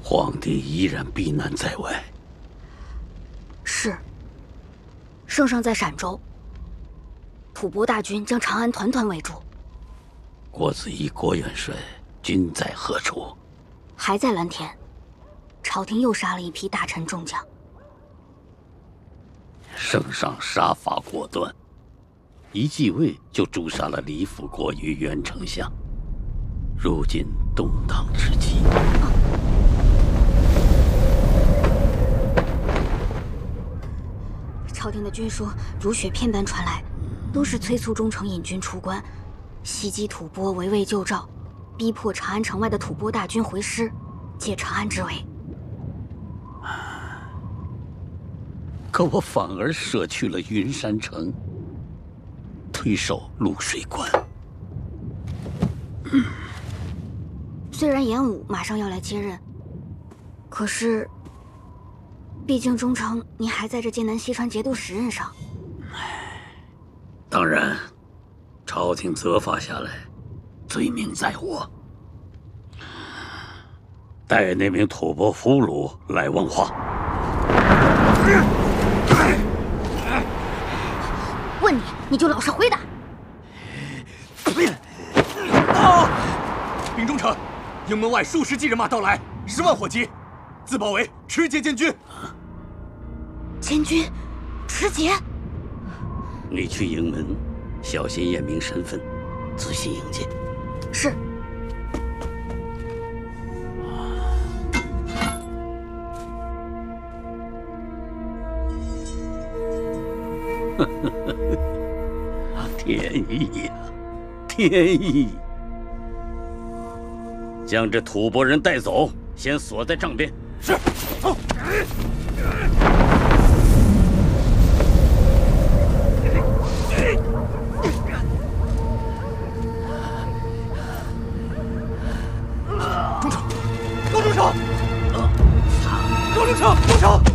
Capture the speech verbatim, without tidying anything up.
皇帝依然避难在外。 是。圣上在陕州，吐蕃大军将长安团团围住。 郭子仪郭元帅军在何处？ 还在蓝田。朝廷又杀了一批大臣众将。 圣上杀伐果断，一继位就诛杀了李辅国与袁丞相。如今动荡之际，啊、 朝廷的军书如雪片般传来，都是催促忠诚引军出关，袭击吐蕃，围魏救赵，逼迫长安城外的吐蕃大军回师，解长安之围。 可我反而舍去了云山城，退守潞水关。 嗯、虽然严武马上要来接任，可是，毕竟忠诚您还在这剑南西川节度使任上。 当然，朝廷责罚下来，罪名在我。带那名吐蕃俘虏来问话。 问你，你就老实回答。 啊！禀忠诚，营门外数十骑人马到来，十万火急，自包围持节监军。 监军，持节。 你去营门，小心验明身份，仔细迎接。 是。 天意呀，天意！将这吐蕃人带走，先锁在帐边。 是。哦。忠诚，高忠诚，高忠诚，忠诚。